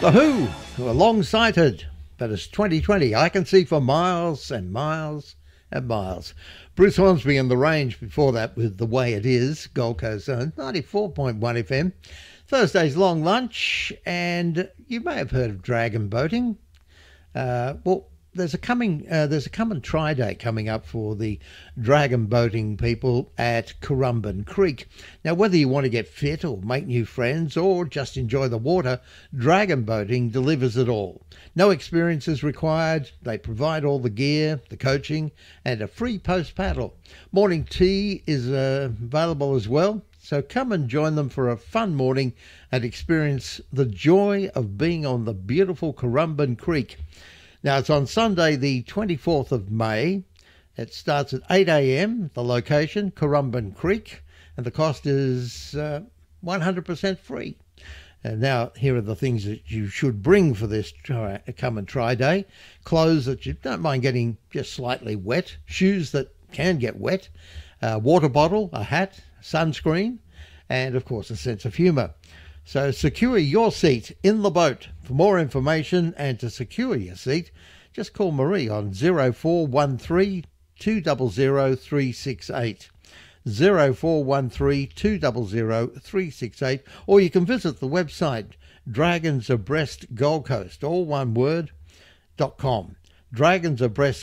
The Who are long-sighted, but it's 2020. I can see for miles and miles and miles. Bruce Hornsby and The Range before that with The Way It Is, Gold Coast Zone, 94.1 FM. Thursday's long lunch, and you may have heard of dragon boating. There's a come and try day coming up for the dragon boating people at Currumbin Creek. Now, whether you want to get fit or make new friends or just enjoy the water, dragon boating delivers it all. No experience is required. They provide all the gear, the coaching, and a free post paddle. Morning tea is available as well. So come and join them for a fun morning and experience the joy of being on the beautiful Currumbin Creek. Now, it's on Sunday, the 24th of May. It starts at 8 a.m, the location, Currumbin Creek, and the cost is 100% free. And now, here are the things that you should bring for this come and try day. Clothes that you don't mind getting just slightly wet, shoes that can get wet, a water bottle, a hat, sunscreen, and, of course, a sense of humour. So secure your seat in the boat. For more information and to secure your seat, just call Marie on 0413 200 368. 0413 200 368, or you can visit the website Dragons Abreast Gold Coast, all one word, .com. Dragons Abreast